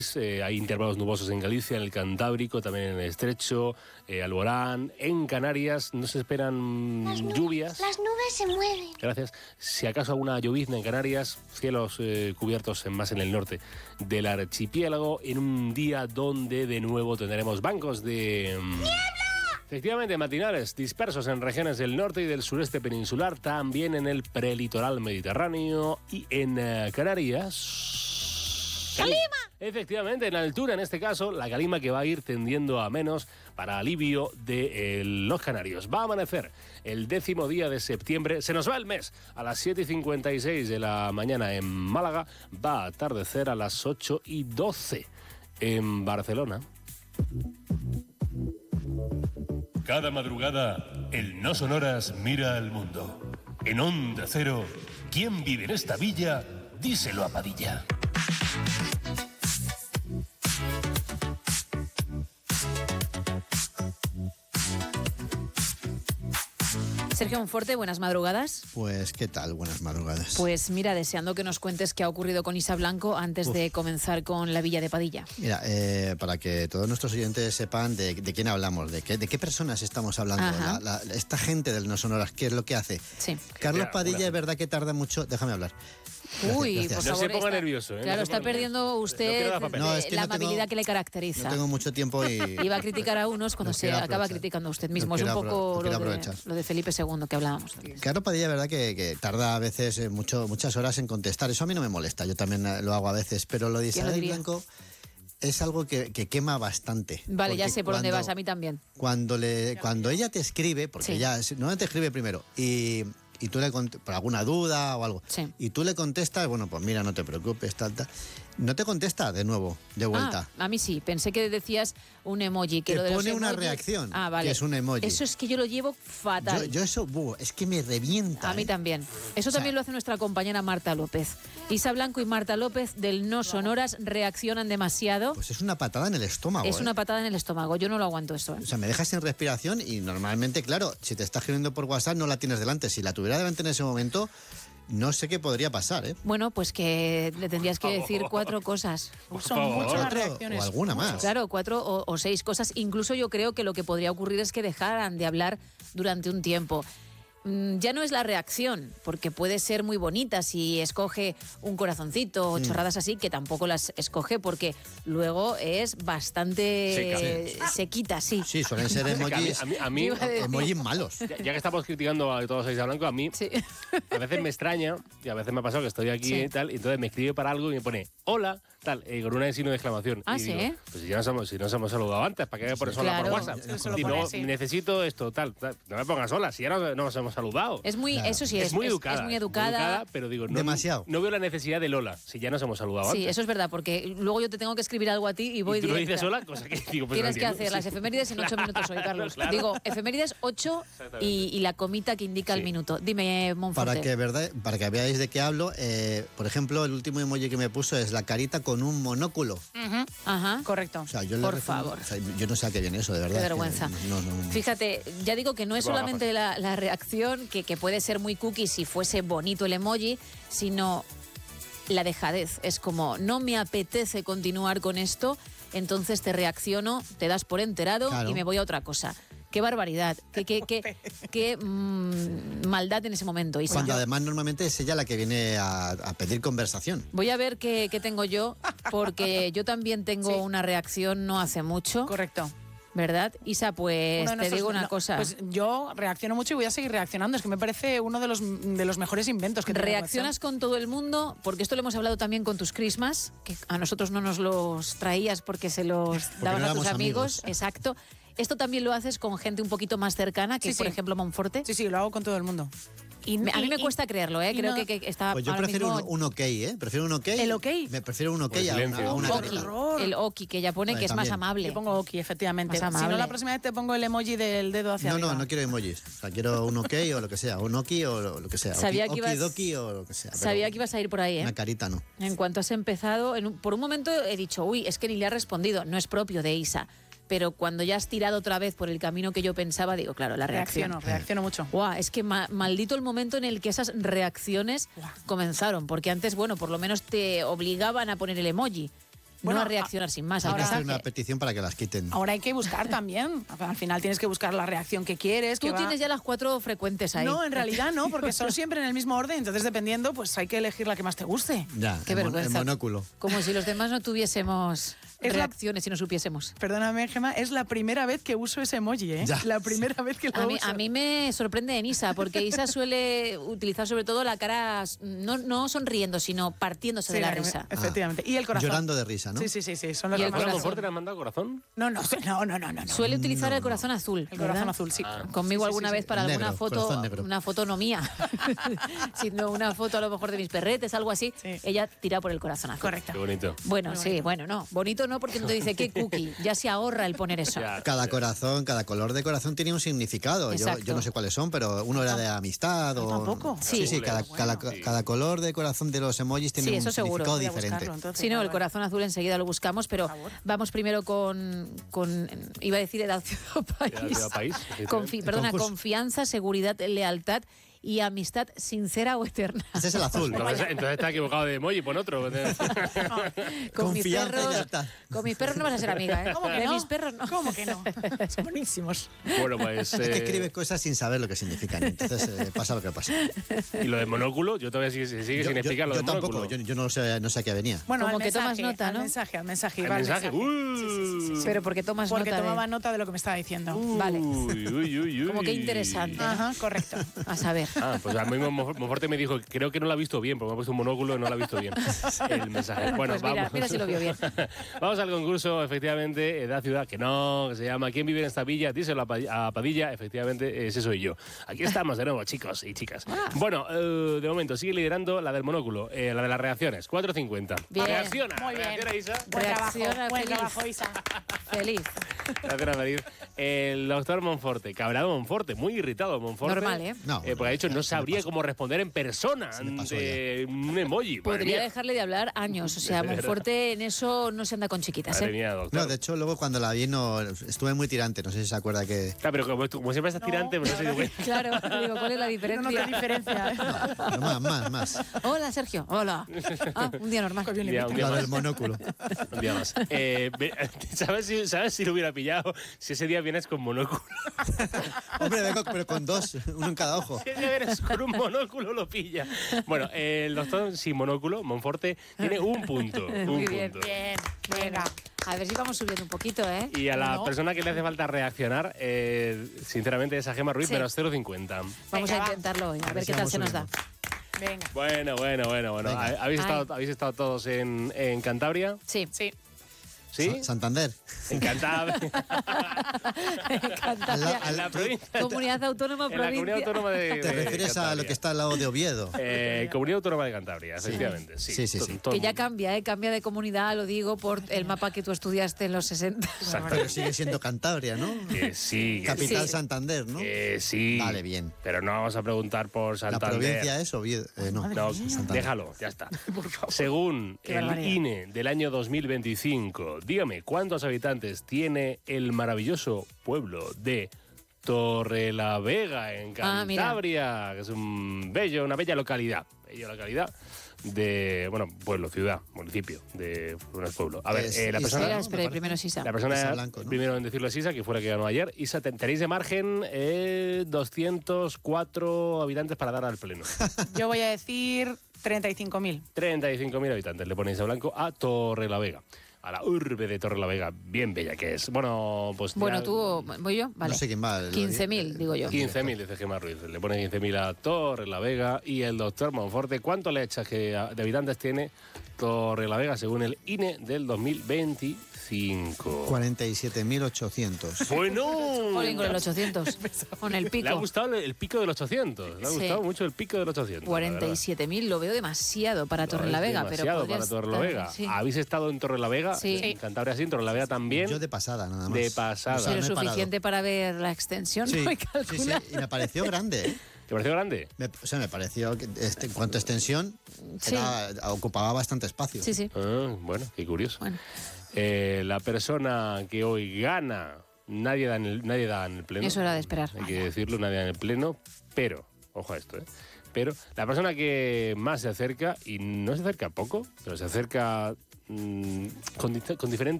Hay intervalos nubosos en Galicia, en el Cantábrico, también en el Estrecho, Alborán. En Canarias no se esperan lluvias. Las nubes se mueven. Gracias. Si acaso alguna llovizna en Canarias, cielos cubiertos más en el norte del archipiélago, en un día donde de nuevo tendremos bancos de... ¡Niebla! Efectivamente, matinales dispersos en regiones del norte y del sureste peninsular, también en el prelitoral mediterráneo y en Canarias... ¡Calima! Efectivamente, en altura, en este caso, la calima que va a ir tendiendo a menos para alivio de los canarios. Va a amanecer el 10º día de septiembre, se nos va el mes a las 7:56 de la mañana en Málaga, va a atardecer a las 8:12 en Barcelona. Cada madrugada, el No Sonoras mira al mundo. En Onda Cero, ¿quién vive en esta villa? Díselo a Padilla. Sergio Monforte, buenas madrugadas. Pues, ¿qué tal? Buenas madrugadas. Pues mira, deseando que nos cuentes qué ha ocurrido con Isa Blanco antes de comenzar con la Villa de Padilla. Mira, para que todos nuestros oyentes sepan de quién hablamos, de qué personas estamos hablando, esta gente del No Sonoras, ¿qué es lo que hace? Sí. Carlos Padilla, es verdad que tarda mucho... Déjame hablar. Uy, gracias. por No favor, se ponga nervioso. Claro, no está perdiendo usted la amabilidad que le caracteriza. No tengo mucho tiempo y... Iba a criticar a unos cuando se acaba criticando a usted mismo. Es un poco lo de Felipe II que hablábamos. Carlos Padilla, verdad que tarda a veces muchas horas en contestar. Eso a mí no me molesta, yo también lo hago a veces. Pero lo de Isabel Blanco es algo que quema bastante. Vale, ya sé por dónde vas, a mí también. Cuando ella te escribe, porque ella no te escribe primero, y tú le por alguna duda o algo, y tú le contestas, bueno, pues mira, no te preocupes, tal. No te contesta de nuevo, de vuelta. A mí sí, pensé que decías un emoji. Que te lo de pone los una reacción, vale. que es un emoji. Eso es que yo lo llevo fatal. Yo eso, es que me revienta. A mí también. Eso también lo hace nuestra compañera Marta López. Isa Blanco y Marta López del No Sonoras reaccionan demasiado. Pues es una patada en el estómago. Es una patada en el estómago, yo no lo aguanto eso. O sea, me dejas sin respiración y normalmente, claro, si te está escribiendo por WhatsApp no la tienes delante. Si la tuviera delante en ese momento... No sé qué podría pasar, ¿eh? Bueno, pues que le tendrías que decir 4 cosas. Son muchas reacciones. O alguna más. Claro, 4 o 6 cosas. Incluso yo creo que lo que podría ocurrir es que dejaran de hablar durante un tiempo. Ya no es la reacción, porque puede ser muy bonita si escoge un corazoncito o chorradas así, que tampoco las escoge porque luego es bastante sequita, sí. Sí, suelen ser emojis, emojis malos. Ya que estamos criticando a todos a Isa Blanco, a mí a veces me extraña, y a veces me ha pasado que estoy aquí y tal, y entonces me escribe para algo y me pone hola, tal, con una signo de exclamación. Ah, y sí, digo, pues si nos hemos saludado antes, ¿para qué me pones hola por WhatsApp? Y luego necesito esto, tal, no me pongas hola, si ya no nos hemos saludado. Es muy, eso sí, es muy educada. Es muy educada, pero digo, demasiado. No veo la necesidad del hola, si ya nos hemos saludado antes. Sí, eso es verdad, porque luego yo te tengo que escribir algo a ti y voy directa. ¿Y tú lo dices hola? Cosa que digo, pues tienes que hacer las efemérides en 8 minutos hoy, Carlos. Claro. Digo, efemérides 8 y la comita que indica el minuto. Dime, Monforte. Para que veáis de qué hablo, por ejemplo, el último emoji que me puso es la carita con un monóculo. Ajá, correcto. O sea, por favor. O sea, yo no sé a qué viene eso, de verdad. Qué vergüenza. No. Fíjate, ya digo que no es solamente la reacción, que puede ser muy cookie si fuese bonito el emoji, sino la dejadez. Es como, no me apetece continuar con esto, entonces te reacciono, te das por enterado y me voy a otra cosa. Qué barbaridad, qué maldad en ese momento, Isa. Cuando además normalmente es ella la que viene a pedir conversación. Voy a ver qué tengo yo, porque yo también tengo una reacción no hace mucho. Correcto. ¿Verdad? Isa, pues te digo una cosa. Pues yo reacciono mucho y voy a seguir reaccionando. Es que me parece uno de los mejores inventos que reaccionas con todo el mundo, porque esto lo hemos hablado también con tus Christmas, que a nosotros no nos los traías porque se los daban a tus amigos. Exacto. Esto también lo haces con gente un poquito más cercana, que por ejemplo Monforte. Sí, lo hago con todo el mundo. A mí me cuesta creerlo, ¿eh? Creo que está. Pues yo prefiero un ok, ¿eh? Prefiero un ok. ¿El ok? Me prefiero un ok a una el oki, que ella pone que es más amable. Yo pongo oki, efectivamente. Más amable. Si no, la próxima vez te pongo el emoji del dedo hacia arriba. No quiero emojis. O sea, quiero un ok o lo que sea. Un oki o lo que sea. Okidoki o lo que sea. Sabía que ibas a ir por ahí, ¿eh? Una carita no. En cuanto has empezado, por un momento he dicho, uy, es que ni le ha respondido. No es propio de Isa. Pero cuando ya has tirado otra vez por el camino que yo pensaba, digo, claro, la reacción. Reacciono mucho. Wow, es que maldito el momento en el que esas reacciones comenzaron, porque antes, bueno, por lo menos te obligaban a poner el emoji. no a reaccionar sin más al Hay que hacer mensaje. una petición para que las quiten. Ahora hay que buscar también. Al final tienes que buscar la reacción que quieres. Tú tienes ya las 4 frecuentes ahí. No, en realidad no, porque son siempre en el mismo orden. Entonces, dependiendo, pues hay que elegir la que más te guste. Ya, Qué el vergüenza. monóculo. Como si los demás no tuviésemos Es reacciones y no supiésemos. Perdóname, Gemma, es la primera vez que uso ese emoji, ¿eh? Ya. La primera vez que lo uso. A mí me sorprende en Isa, porque Isa suele utilizar sobre todo la cara no sonriendo, sino partiéndose Sí, de la que me- risa. Efectivamente. Y el corazón. Llorando de risa, ¿no? Sí, sí, sí, sí. Son los Y que el más ¿Ahora corazón. Monforte le han mandado corazón? No. Suele utilizar el corazón azul. El corazón ¿verdad? azul, sí. Conmigo Sí, sí, alguna sí, vez sí. para El alguna negro, foto, corazón negro. una foto no mía, sino una foto a lo mejor de mis perretes, algo así, Sí. ella tira por el corazón azul. Correcto. Qué bonito. Bueno, sí, bueno, no. Bonito no, porque entonces dice, qué cookie. Ya se ahorra el poner eso. Ya. Cada corazón, cada color de corazón tiene un significado. Exacto. Yo no sé cuáles son, pero uno era de amistad o... tampoco. Sí, Sí. cada color de corazón de los emojis tiene Sí, un eso seguro. significado Voy a diferente. buscarlo, entonces. Sí, no, Vale, el vale. corazón azul enseguida lo buscamos, pero Por favor. vamos primero con iba a decir edad, ciudad, país. Edad, ciudad, país, efectivamente. Perdona, concurso. confianza, seguridad, lealtad y amistad sincera o eterna. Ese es el azul. Entonces está equivocado de emoji, pon otro. Con mis Confianza y perros, lealtad. con mis perros no vas a ser amiga, ¿eh? ¿Cómo que De no? mis perros no. ¿Cómo que no? Son buenísimos. Bueno, pues... Es que escribe cosas sin saber lo que significan. Entonces pasa lo que pasa. y lo de monóculo, yo todavía sigue sin explicar lo de tampoco, monóculo. yo no sé a qué venía. Bueno, Como al que mensaje, tomas nota, al ¿no? mensaje, al mensaje. ¿El va al mensaje? Sí. Pero porque tomas Porque nota tomaba nota de lo que me estaba diciendo. Vale. Uy. Como que interesante. Ajá, correcto. A saber. Ah, pues a mí Monforte me dijo, creo que no lo ha visto bien, porque me ha puesto un monóculo y no lo ha visto bien el mensaje. Bueno, Pues mira, vamos. mira si lo vio bien. Vamos al concurso, efectivamente, edad, ciudad, que se llama ¿Quién vive en esta villa? Díselo a Padilla, efectivamente, ese soy yo. Aquí estamos de nuevo, chicos y chicas. Bueno, de momento sigue liderando la del monóculo, la de las reacciones, 4.50. Bien. Reacciona, Muy bien. reacciona, Isa. Buen Reacciona trabajo, buen feliz. trabajo, Isa. Feliz. Reacciona feliz. El doctor Monforte, cabreado Monforte, muy irritado Monforte. Normal, ¿eh? No, Porque ha dicho no sabría cómo responder en persona me pasó ante un emoji. Madre Podría mía. dejarle de hablar años. O sea, Monforte en eso no se anda con chiquitas, Madre ¿eh? mía, doctor. No, de hecho, luego cuando la vi estuve muy tirante. No sé si se acuerda que... Claro, pero como siempre estás tirante, pues no sé de qué. Claro, digo, ¿cuál es la No diferencia? noté diferencia. ¿eh? No, más. Hola, Sergio. Hola. Ah, un día normal. Un día Lo más. del monóculo. Un día más. ¿Sabes si lo hubiera pillado si ese día vienes con monóculo? Hombre, vengo pero con dos, uno en cada ojo. Si ese día vienes con un monóculo, lo pilla. Bueno, el doctor sin monóculo, Monforte, tiene un punto. Muy bien. Bien, venga. A ver si vamos subiendo un poquito, ¿eh? Y a la No. persona que le hace falta reaccionar, sinceramente, es a Gemma Ruiz, Sí. pero 0.50. Vamos Venga, a va. intentarlo hoy, a ver ver qué si tal se vamos nos da. Venga. Bueno. Venga. ¿Habéis estado todos en Cantabria? Sí. Sí. ¿Sí? Santander. En Cantabria. Cantabria. En la provincia. Comunidad Autónoma, En la comunidad provincia. autónoma de. ¿Te refieres a lo que está al lado de Oviedo? Comunidad Autónoma de Cantabria, efectivamente. Sí, Sí. Todo Que el ya mundo. cambia, cambia de comunidad, lo digo por el mapa que tú estudiaste en los 60. Pero sigue siendo Cantabria, ¿no? Que sí, que Capital Sí. Santander, ¿no? sí. Vale, bien. Pero no vamos a preguntar por La Santander. provincia es Oviedo. No, No, Santander. déjalo, ya está. Según Qué el barbaridad. INE del año 2025, dígame, ¿cuántos habitantes tiene el maravilloso pueblo de Torrelavega, en Ah, mira. Cantabria? Que es una bella localidad. De, pueblo, ciudad, municipio, no es pueblo. A ver, Es la Isa, persona... Espera, ¿no? espera, Me primero Sisa. La persona Isa Blanco, ¿no? primero en decirlo es Isa, que fue la que ganó ayer. Isa, tenéis de margen 204 habitantes para dar al pleno. Yo voy a decir 35.000. 35.000 habitantes le ponéis a Blanco a Torrelavega, a la urbe de Torrelavega, bien bella que es. Bueno, pues... Bueno, ya- tú, ¿voy yo? Vale. No sé quién va. 15.000, digo yo. 15.000, dice Gemma Ruiz. Le pone 15.000 a Torrelavega y el doctor Monforte. ¿Cuánto le echas de habitantes tiene Torrelavega según el INE del 2025? 47.800. Bueno, Jolín, con el 800. Con el le ha pico. gustado el pico del 800. Le ha Sí. gustado mucho el pico del 800. la verdad. 47.000, lo veo demasiado para Torrelavega. Pero Demasiado podría para estar- Torrelavega. sí. ¿Habéis estado en Torrelavega? Sí. En Cantabria sí, en Torrelavega también. Yo de pasada, nada más. De pasada. O sea, Pero me he parado. suficiente para ver la extensión, Sí, ¿no? Y sí, calcular. y me pareció grande, ¿eh? ¿Te pareció grande? Me pareció que en cuanto a extensión, Sí. ocupaba bastante espacio. Sí, sí. Ah, bueno, qué curioso. Bueno. La persona que hoy gana, nadie da en el pleno. Eso era de esperar. Hay que decirlo, nadie da en el pleno, pero, ojo a esto, pero la persona que más se acerca, y no se acerca poco, pero se acerca con diferente